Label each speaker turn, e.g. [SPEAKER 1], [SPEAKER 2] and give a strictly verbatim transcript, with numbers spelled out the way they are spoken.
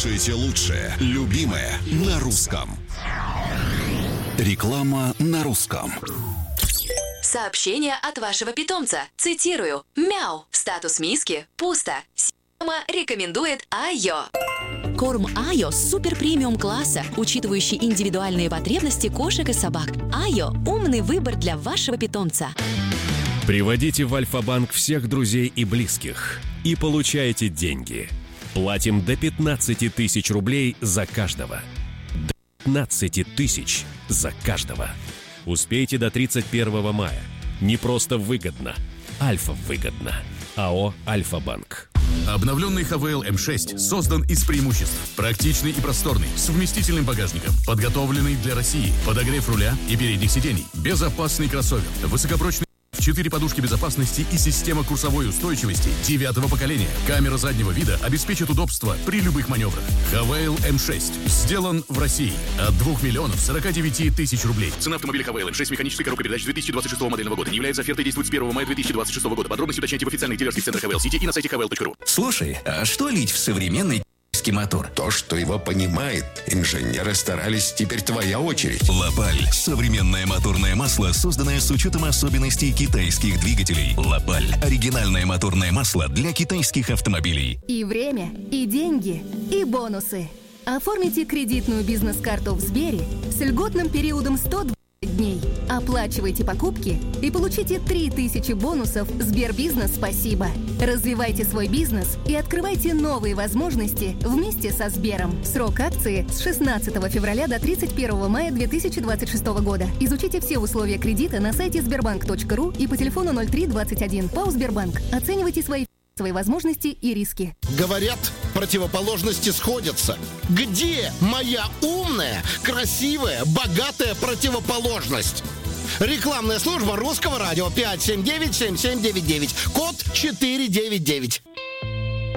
[SPEAKER 1] Слушайте лучшее, любимое на русском. Реклама на русском.
[SPEAKER 2] Сообщение от вашего питомца. Цитирую. Мяу. Статус миски пусто. Система рекомендует Айо. Корм Айо супер премиум класса, учитывающий индивидуальные потребности кошек и собак. Айо – умный выбор для вашего питомца.
[SPEAKER 3] Приводите в Альфа-банк всех друзей и близких и получайте деньги. Платим до пятнадцати тысяч рублей за каждого. До пятнадцати тысяч за каждого. Успейте до тридцать первого мая. Не просто выгодно. Альфа выгодно. АО «Альфа-банк».
[SPEAKER 4] Обновленный ХВЛ эм шесть создан из преимуществ. Практичный и просторный, с вместительным багажником, подготовленный для России, подогрев руля и передних сидений, безопасный кроссовер, высокопрочный, четыре подушки безопасности и система курсовой устойчивости девятого поколения. Камера заднего вида обеспечит удобство при любых маневрах. ХВЛ эм шесть сделан в России от двух миллионов сорока девяти тысяч рублей. Цена автомобиля ХВЛ эм шесть с механической коробкой передач две тысячи двадцать шестого модельного года. Не является офертой, действует с первого мая две тысячи двадцать шестого года. Подробности уточняйте в официальных дилерских центрах ХВЛ Сити и на сайте хвл точка ру.
[SPEAKER 5] Слушай, а что лить в современный мотор?
[SPEAKER 6] То, что его понимает. Инженеры старались, теперь твоя очередь.
[SPEAKER 5] Лапаль. Современное моторное масло, созданное с учетом особенностей китайских двигателей. Лапаль. Оригинальное моторное масло для китайских автомобилей.
[SPEAKER 7] И время, и деньги, и бонусы. Оформите кредитную бизнес-карту в Сбере с льготным периодом сто двадцать дней. Оплачивайте покупки и получите три тысячи бонусов Сбербизнес «Спасибо». Развивайте свой бизнес и открывайте новые возможности вместе со Сбером. Срок акции с шестнадцатого февраля до тридцать первого мая две тысячи двадцать шестого года. Изучите все условия кредита на сайте сбербанк точка ру и по телефону ноль три двадцать один. ПАО «Сбербанк». Оценивайте свои свои возможности и риски.
[SPEAKER 8] Говорят, противоположности сходятся. Где моя умная, красивая, богатая противоположность? Рекламная служба Русского радио пять семь девять семь семь девять девять. Код четыре девять девять.